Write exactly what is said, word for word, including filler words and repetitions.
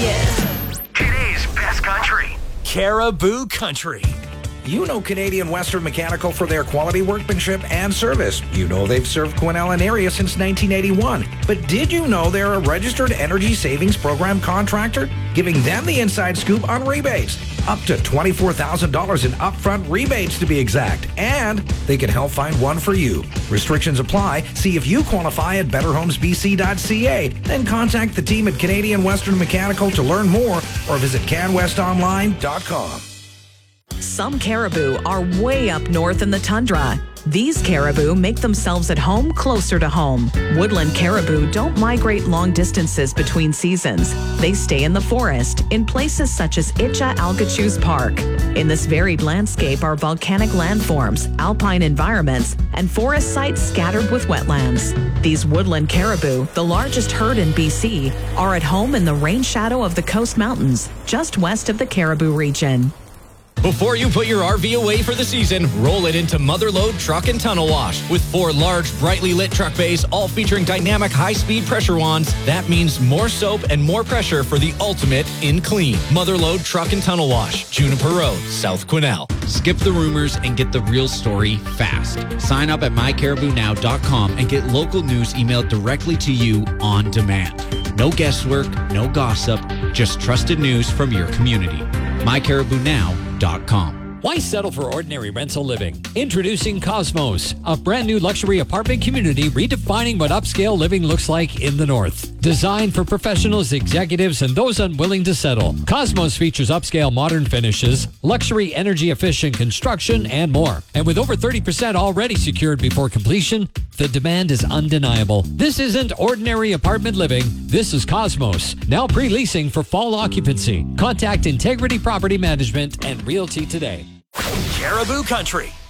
yeah. Today's best country. Caribou Country. You know Canadian Western Mechanical for their quality workmanship and service. You know they've served Quesnel area since nineteen eighty-one. But did you know they're a registered energy savings program contractor? Giving them the inside scoop on rebates. Up to twenty-four thousand dollars in upfront rebates to be exact. And they can help find one for you. Restrictions apply. See if you qualify at better homes b c dot c a. Then contact the team at Canadian Western Mechanical to learn more or visit can west online dot com. Some caribou are way up north in the tundra. These caribou make themselves at home closer to home. Woodland caribou don't migrate long distances between seasons. They stay in the forest in places such as Itcha-Algochuse Park. In this varied landscape are volcanic landforms, alpine environments, and forest sites scattered with wetlands. These woodland caribou, the largest herd in B C, are at home in the rain shadow of the Coast Mountains, just west of the Caribou region. Before you put your R V away for the season, roll it into Motherlode Truck and Tunnel Wash. With four large, brightly lit truck bays, all featuring dynamic high-speed pressure wands, that means more soap and more pressure for the ultimate in clean. Motherlode Truck and Tunnel Wash, Juniper Road, South Quesnel. Skip the rumors and get the real story fast. Sign up at my caribou now dot com and get local news emailed directly to you on demand. No guesswork, no gossip, just trusted news from your community. my caribou now dot com. Why settle for ordinary rental living? Introducing Cosmos, a brand new luxury apartment community redefining what upscale living looks like in the North. Designed for professionals, executives, and those unwilling to settle. Cosmos features upscale modern finishes, luxury energy efficient construction, and more. And with over thirty percent already secured before completion, the demand is undeniable. This isn't ordinary apartment living. This is Cosmos, now pre-leasing for fall occupancy. Contact Integrity Property Management and Realty today. Caribou Country.